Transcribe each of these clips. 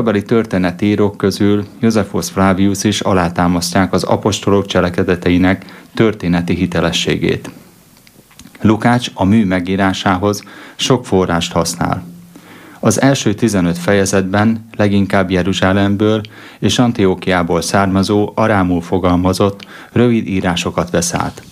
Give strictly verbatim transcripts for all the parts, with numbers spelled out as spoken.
korabeli történetírók közül Josephus Flavius is alátámasztják az apostolok cselekedeteinek történeti hitelességét. Lukács a mű megírásához sok forrást használ. Az első tizenöt fejezetben leginkább Jeruzsálemből és Antiókiából származó, arámul fogalmazott, rövid írásokat vesz át.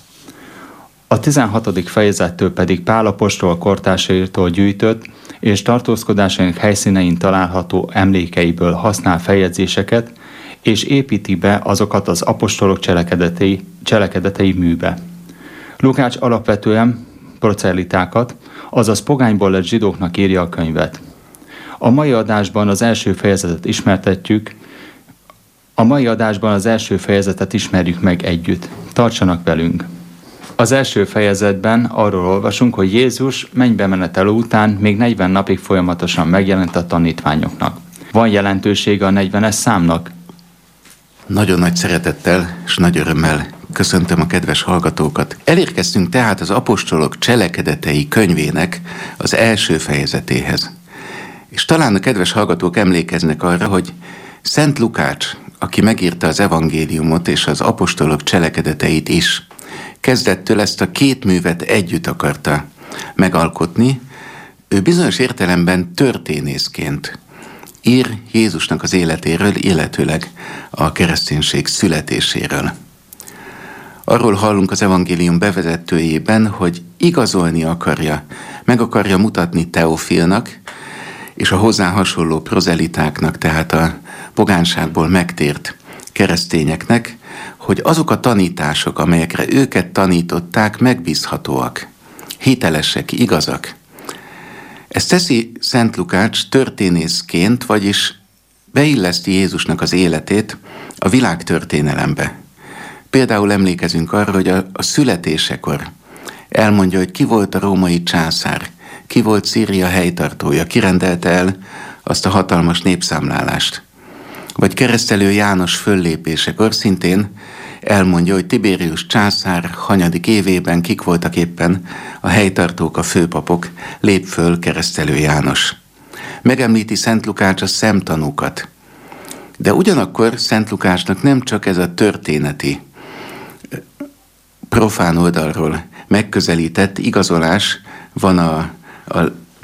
A tizenhatodik fejezettől pedig Pál apostol kortársaitól gyűjtött és tartózkodásának helyszínein található emlékeiből használ feljegyzéseket, és építi be azokat az apostolok cselekedetei, cselekedetei műbe. Lukács alapvetően procelitákat, azaz pogányból lett zsidóknak írja a könyvet. A mai adásban az első fejezetet ismertetjük, a mai adásban az első fejezetet ismerjük meg együtt. Tartsanak velünk! Az első fejezetben arról olvasunk, hogy Jézus mennybe menetele után még negyven napig folyamatosan megjelent a tanítványoknak. Van jelentősége a negyvenes számnak? Nagyon nagy szeretettel és nagy örömmel köszöntöm a kedves hallgatókat. Elérkeztünk tehát az apostolok cselekedetei könyvének az első fejezetéhez. És talán a kedves hallgatók emlékeznek arra, hogy Szent Lukács, aki megírta az evangéliumot és az apostolok cselekedeteit is, kezdettől ezt a két művet együtt akarta megalkotni. Ő bizonyos értelemben történészként ír Jézusnak az életéről, illetőleg a kereszténység születéséről. Arról hallunk az evangélium bevezetőjében, hogy igazolni akarja, meg akarja mutatni Teofilnak és a hozzá hasonló prozelitáknak, tehát a pogánságból megtért keresztényeknek, hogy azok a tanítások, amelyekre őket tanították, megbízhatóak, hitelesek, igazak. Ezt teszi Szent Lukács történészként, vagyis beilleszti Jézusnak az életét a világtörténelembe. Például emlékezünk arra, hogy a, a születésekor elmondja, hogy ki volt a római császár, ki volt Szíria helytartója, ki rendelte el azt a hatalmas népszámlálást. Vagy Keresztelő János föllépésekor szintén elmondja, hogy Tibérius császár hanyadik évében kik voltak éppen a helytartók, a főpapok, lép föl Keresztelő János. Megemlíti Szent Lukács a szemtanúkat. De ugyanakkor Szent Lukácsnak nem csak ez a történeti, profán oldalról megközelített igazolás van a, a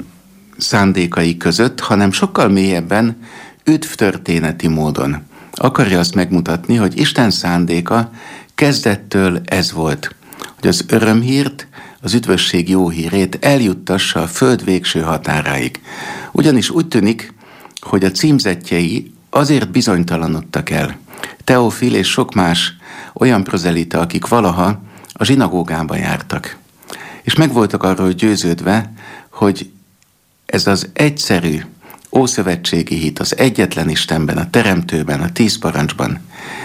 szándékai között, hanem sokkal mélyebben üdvtörténeti módon akarja azt megmutatni, hogy Isten szándéka kezdettől ez volt, hogy az örömhírt, az üdvösség jó hírét eljuttassa a föld végső határáig. Ugyanis úgy tűnik, hogy a címzettjei azért bizonytalanodtak el. Teofil és sok más olyan prozelita, akik valaha a zsinagógába jártak. És meg voltak arról győződve, hogy ez az egyszerű, ószövetségi hit az egyetlen Istenben, a Teremtőben, a tíz parancsban.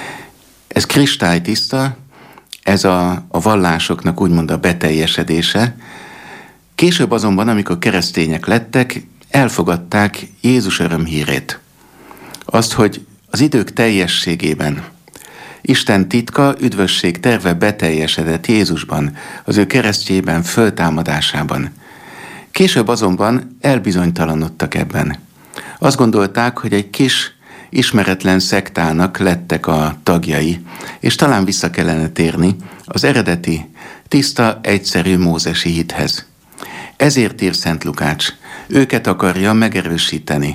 Ez kristálytiszta, ez a, a vallásoknak úgymond a beteljesedése. Később azonban, amikor keresztények lettek, elfogadták Jézus örömhírét. Azt, hogy az idők teljességében Isten titka, üdvösség terve beteljesedett Jézusban, az ő keresztjében, föltámadásában. Később azonban elbizonytalanodtak ebben. Azt gondolták, hogy egy kis, ismeretlen szektának lettek a tagjai, és talán vissza kellene térni az eredeti, tiszta, egyszerű mózesi hithez. Ezért ír Szent Lukács, őket akarja megerősíteni.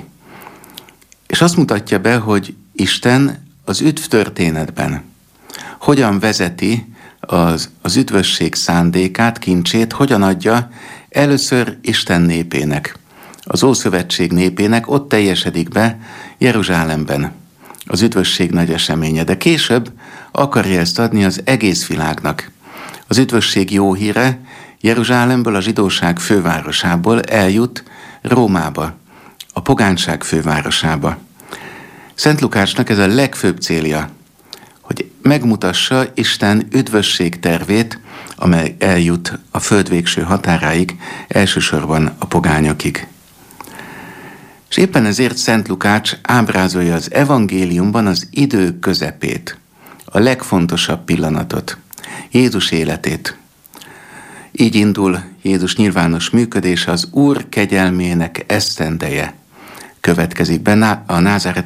És azt mutatja be, hogy Isten az üdv történetben hogyan vezeti az, az üdvösség szándékát, kincsét, hogyan adja először Isten népének, az Ószövetség népének, ott teljesedik be Jeruzsálemben az üdvösség nagy eseménye, de később akarja ezt adni az egész világnak. Az üdvösség jó híre Jeruzsálemből, a zsidóság fővárosából eljut Rómába, a pogányság fővárosába. Szent Lukácsnak ez a legfőbb célja, hogy megmutassa Isten üdvösség tervét, amely eljut a föld végső határáig, elsősorban a pogányokig. És éppen ezért Szent Lukács ábrázolja az evangéliumban az idő közepét, a legfontosabb pillanatot, Jézus életét. Így indul Jézus nyilvános működése, az Úr kegyelmének esztendeje. következik be. A názáreti